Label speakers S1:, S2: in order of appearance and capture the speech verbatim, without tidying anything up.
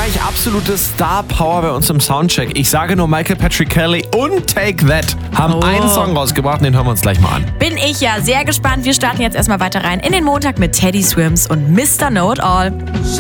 S1: gleich absolute Star-Power bei uns im Soundcheck. Ich sage nur, Michael Patrick Kelly und Take That haben
S2: Oh.
S1: einen Song rausgebracht und den hören wir uns gleich mal an.
S2: Bin ich ja sehr gespannt. Wir starten jetzt erstmal weiter rein in den Montag mit Teddy Swims und Mister Know It All.